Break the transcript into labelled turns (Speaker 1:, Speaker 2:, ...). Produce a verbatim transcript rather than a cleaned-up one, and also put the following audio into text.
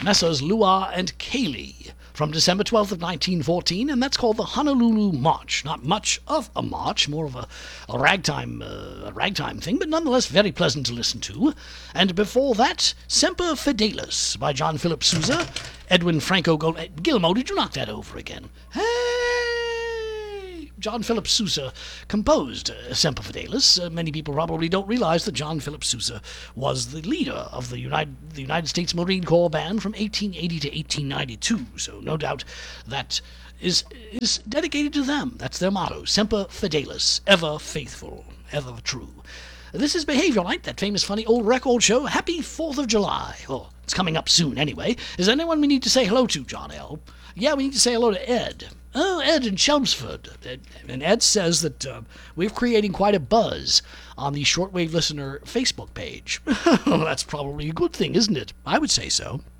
Speaker 1: Messrs. Lua and Cayley, from December twelfth of nineteen fourteen, and that's called the Honolulu March. Not much of a march, more of a, a ragtime uh, a ragtime thing, but nonetheless very pleasant to listen to. And before that, Semper Fidelis by John Philip Sousa, Edwin Franco Gold... Gilmo, did you knock that over again? Hey! John Philip Sousa composed uh, Semper Fidelis. Uh, many people probably don't realize that John Philip Sousa was the leader of the United, the United States Marine Corps Band from eighteen eighty to eighteen ninety-two, so no doubt that is, is dedicated to them. That's their motto, Semper Fidelis, ever faithful, ever true. This is Behavior Night, that famous funny old record show. Happy fourth of July. Oh, it's coming up soon anyway. Is there anyone we need to say hello to, John L.? Yeah, we need to say hello to Ed. Oh, Ed in Chelmsford. And Ed says that uh, we're creating quite a buzz on the Shortwave Listener Facebook page. Well, that's probably a good thing, isn't it? I would say so.